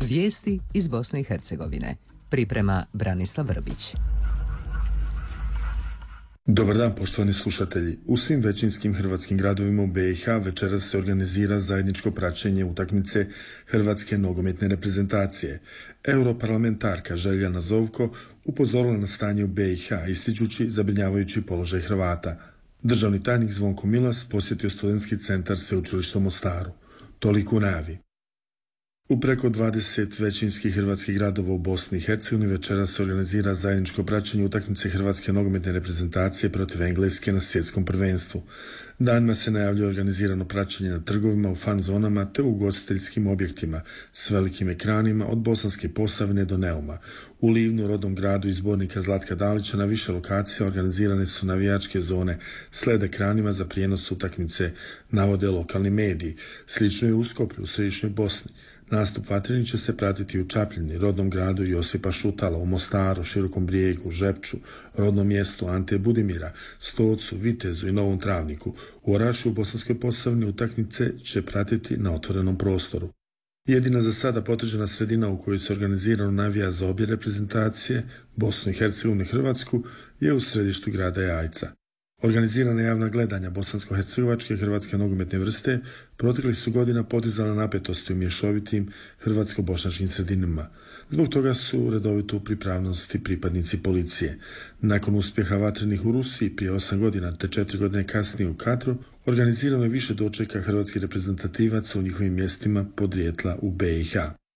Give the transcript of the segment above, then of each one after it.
Vijesti iz Bosne i Hercegovine. Priprema Branislav Vrbić. Dobar dan, poštovani slušatelji. U svim većinskim hrvatskim gradovima u BiH večeras se organizira zajedničko praćenje utakmice hrvatske nogometne reprezentacije. Europarlamentarka Željana Zovko upozorila na stanje u BiH, ističući zabrinjavajući položaj Hrvata. Državni tajnik Zvonko Milas posjetio studentski centar Sveučilišta u Mostaru. Toliko u najavi. U preko 20 većinskih hrvatskih gradova u Bosni i Hercegovini večeras se organizira zajedničko praćenje utakmice hrvatske nogometne reprezentacije protiv Engleske na svjetskom prvenstvu. Danima se najavljuje organizirano praćenje na trgovima, u fan zonama te u ugostiteljskim objektima s velikim ekranima od Bosanske Posavine do Neuma. U Livnu, rodnom gradu izbornika Zlatka Dalića, na više lokacija organizirane su navijačke zone s LED ekranima za prijenos utakmice, navode lokalni mediji. Slično je u Skoplju, u središnjoj Bosni. Nastup Vatrenih će se pratiti u Čapljini, rodnom gradu Josipa Šutala, u Mostaru, Širokom Brijegu, Žepču, rodnom mjestu Ante Budimira, Stocu, Vitezu i Novom Travniku. U Orašju u Bosanskoj Posavini utakmice će pratiti na otvorenom prostoru. Jedina za sada potvrđena sredina u kojoj se organizirano navija za obje reprezentacije, Bosnu i Hercegovinu i Hrvatsku, je u središtu grada Jajca. Organizirana javna gledanja bosansko-hercegovačke hrvatske nogometne vrste proteklih su godina podizala napetosti u mješovitim hrvatsko-bošnjačkim sredinama. Zbog toga su redovito u pripravnosti pripadnici policije. Nakon uspjeha Vatrenih u Rusiji prije 8 godina te 4 godine kasnije u Katru, organizirano je više dočeka hrvatskih reprezentativaca u njihovim mjestima podrijetla u BiH.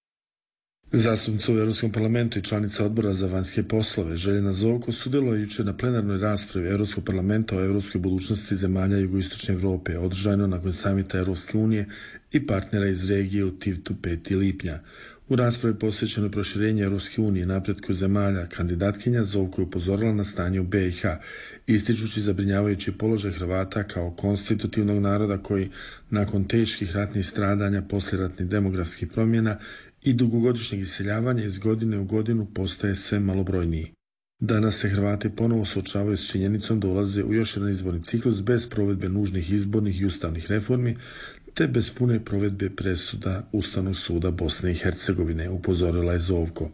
Zastupnica u Europskom parlamentu i članica odbora za vanjske poslove Željana Zovko sudjelovala jučer na plenarnoj raspravi Europskog parlamenta o europskoj budućnosti zemalja jugoistočne Europe, održano nakon samita Europske unije i partnera iz regije u Tivtu 5. lipnja. U raspravi posvećenoj proširenju Europske unije i napretku zemalja kandidatkinja Zovko je upozorila na stanje u BiH, ističući zabrinjavajući položaj Hrvata kao konstitutivnog naroda koji, nakon teških ratnih stradanja, poslijeratnih demografskih promjena i dugogodišnjeg iseljavanja, iz godine u godinu postaje sve malobrojniji. Danas se Hrvati ponovo suočavaju s činjenicom da ulaze u još jedan izborni ciklus bez provedbe nužnih izbornih i ustavnih reformi, te bez pune provedbe presuda Ustavnog suda Bosne i Hercegovine, upozorila je Zovko.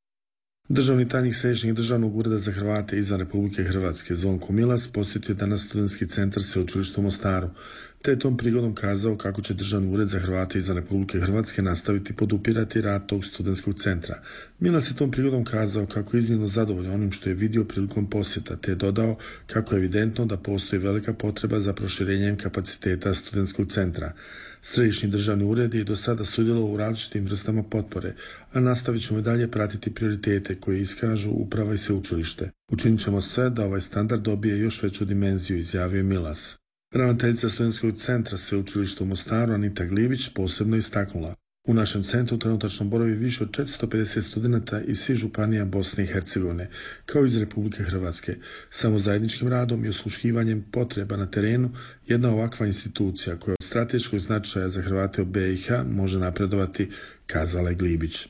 Državni tajnik Središnjeg državnog ureda za Hrvate izvan Republike Hrvatske Zvonko Milas posjetio danas studentski centar Sveučilišta u Mostaru, te je tom prigodom kazao kako će Državni ured za Hrvate izvan Republike Hrvatske nastaviti podupirati rad tog studentskog centra. Milas je tom prigodom kazao kako je iznimno zadovoljan onim što je vidio prilikom posjeta, te je dodao kako je evidentno da postoji velika potreba za proširenjem kapaciteta studentskog centra. Središnji državni ured je do sada sudjelovao u različitim vrstama potpore, a nastavit ćemo i dalje pratiti prioritete koje iskažu uprava i sveučilište. Učinit ćemo sve da ovaj standard dobije još veću dimenziju, izjavio Milas. Ravnateljica studentskog centra Sveučilišta u Mostaru Anita Glibić posebno istaknula: u našem centru trenutačno boravi više od 450 studenata iz svih županija Bosne i Hercegovine, kao i iz Republike Hrvatske. Samo zajedničkim radom i osluškivanjem potreba na terenu jedna ovakva institucija koja je od strateškog značaja za Hrvate u BiH može napredovati, kazala je Glibić.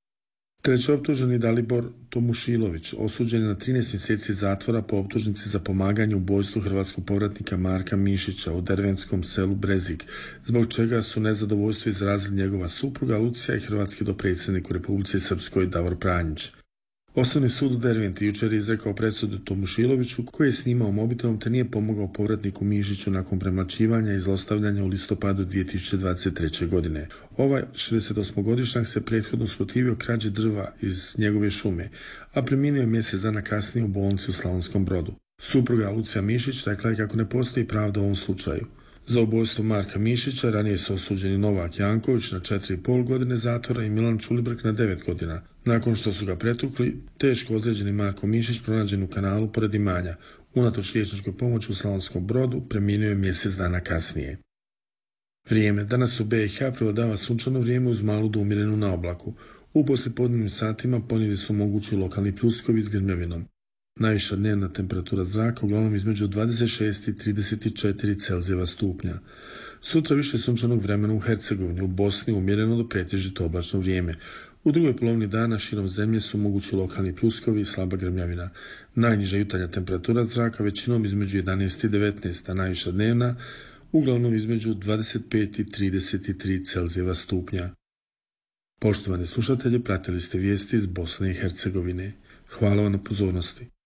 Treći optuženi Dalibor Tomušilović osuđen je na 13 mjeseci zatvora po optužnici za pomaganje u ubojstvu hrvatskog povratnika Marka Mišića u derventskom selu Brezik, zbog čega su nezadovoljstvo izrazili njegova supruga Lucija i hrvatski dopredsjednik u Republici Srpskoj Davor Pranjić. Osnovni sud u Derventi jučer je izrekao presudu Tomušiloviću, koji je snimao mobitelom te nije pomogao povratniku Mišiću nakon premlaćivanja i zlostavljanja u listopadu 2023. godine. Ovaj 68-godišnjak se prethodno usprotivio krađi drva iz njegove šume, a preminuo je mjesec dana kasnije u bolnici u Slavonskom Brodu. Supruga Lucija Mišić rekla je kako ne postoji pravda u ovom slučaju. Za ubojstvo Marka Mišića ranije su osuđeni Novak Janković na 4,5 godine zatvora i Milan Čulibrk na 9 godina. Nakon što su ga pretukli, teško ozlijeđeni Marko Mišić pronađen u kanalu pored imanja. Unatoč liječničkoj pomoći u Slavonskom Brodu preminuo je mjesec dana kasnije. Vrijeme. Danas u BiH prevladava sunčano vrijeme uz malu do umjerenu na oblaku. U poslijepodnevnim satima ponegdje su mogući lokalni pljuskovi s grmljavinom. Najviša dnevna temperatura zraka uglavnom između 26 i 34 Celzijeva stupnja. Sutra više sunčanog vremena u Hercegovini, u Bosni umjereno do pretežito oblačno vrijeme. U drugoj polovini dana širom zemlje su mogući lokalni pljuskovi i slaba grmljavina. Najniža jutarnja temperatura zraka većinom između 11 i 19, a najviša dnevna uglavnom između 25 i 33 Celzijeva stupnja. Poštovani slušatelji, pratili ste vijesti iz Bosne i Hercegovine. Hvala vam na pozornosti.